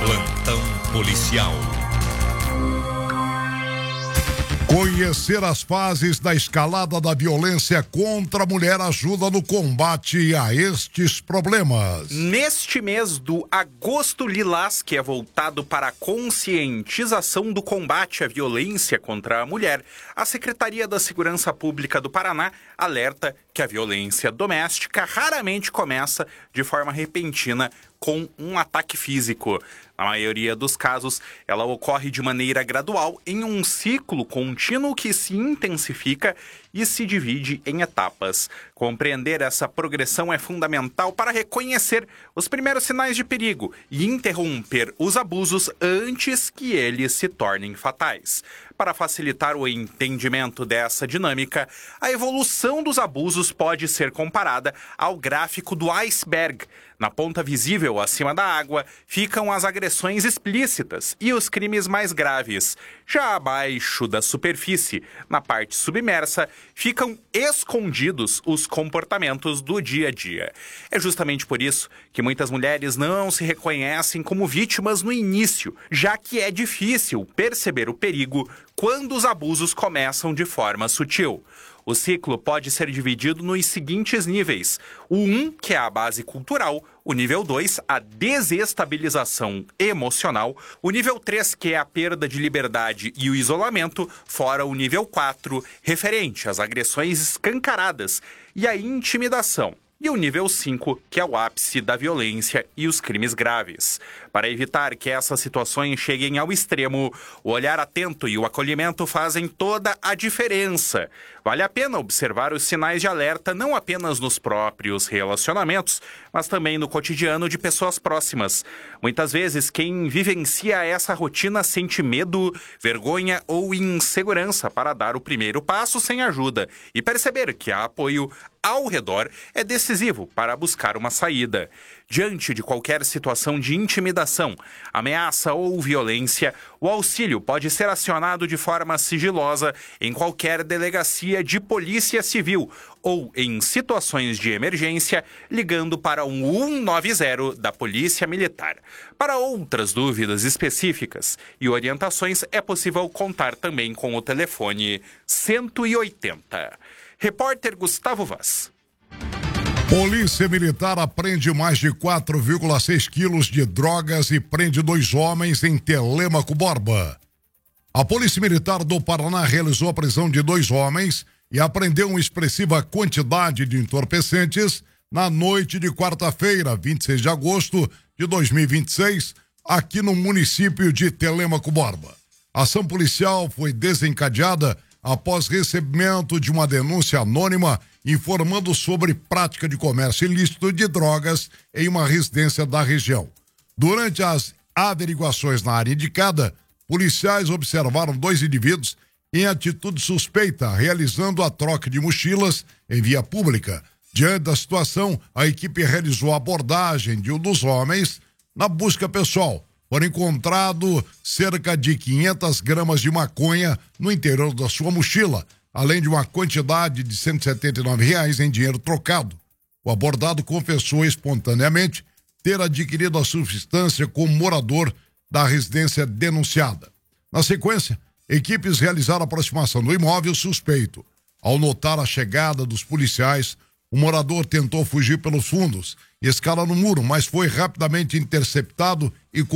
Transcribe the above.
Plantão policial. Conhecer as fases da escalada da violência contra a mulher ajuda no combate a estes problemas. Neste mês do Agosto Lilás, que é voltado para a conscientização do combate à violência contra a mulher, a Secretaria da Segurança Pública do Paraná alerta que a violência doméstica raramente começa de forma repentina com um ataque físico. Na maioria dos casos, ela ocorre de maneira gradual em um ciclo contínuo que se intensifica e se divide em etapas. Compreender essa progressão é fundamental para reconhecer os primeiros sinais de perigo e interromper os abusos antes que eles se tornem fatais. Para facilitar o entendimento dessa dinâmica, a evolução dos abusos pode ser comparada ao gráfico do iceberg. Na ponta visível, acima da água, ficam as agressões explícitas e os crimes mais graves. Já abaixo da superfície, na parte submersa, ficam escondidos os comportamentos do dia a dia. É justamente por isso que muitas mulheres não se reconhecem como vítimas no início, já que é difícil perceber o perigo quando os abusos começam de forma sutil. O ciclo pode ser dividido nos seguintes níveis. O 1, que é a base cultural. O nível 2, a desestabilização emocional. O nível 3, que é a perda de liberdade e o isolamento. Fora o nível 4, referente às agressões escancaradas e a intimidação. E o nível 5, que é o ápice da violência e os crimes graves. Para evitar que essas situações cheguem ao extremo, o olhar atento e o acolhimento fazem toda a diferença. Vale a pena observar os sinais de alerta não apenas nos próprios relacionamentos, mas também no cotidiano de pessoas próximas. Muitas vezes, quem vivencia essa rotina sente medo, vergonha ou insegurança para dar o primeiro passo sem ajuda e perceber que há apoio ao redor é decisivo para buscar uma saída. Diante de qualquer situação de intimidação, ameaça ou violência, o auxílio pode ser acionado de forma sigilosa em qualquer delegacia de polícia civil ou, em situações de emergência, ligando para o 190 da Polícia Militar. Para outras dúvidas específicas e orientações, é possível contar também com o telefone 180. Repórter Gustavo Vaz. Polícia Militar apreende mais de 4,6 quilos de drogas e prende 2 homens em Telêmaco Borba. A Polícia Militar do Paraná realizou a prisão de 2 homens e apreendeu uma expressiva quantidade de entorpecentes na noite de quarta-feira, 26 de agosto de 2026, aqui no município de Telêmaco Borba. A ação policial foi desencadeada após recebimento de uma denúncia anônima informando sobre prática de comércio ilícito de drogas em uma residência da região. Durante as averiguações na área indicada, policiais observaram 2 indivíduos em atitude suspeita, realizando a troca de mochilas em via pública. Diante da situação, a equipe realizou a abordagem de um dos homens na busca pessoal. Foram encontrado cerca de 500 gramas de maconha no interior da sua mochila, além de uma quantidade de R$ 179 em dinheiro trocado. O abordado confessou espontaneamente ter adquirido a substância como morador da residência denunciada. Na sequência, equipes realizaram a aproximação do imóvel suspeito. Ao notar a chegada dos policiais, o morador tentou fugir pelos fundos e escalar no muro, mas foi rapidamente interceptado e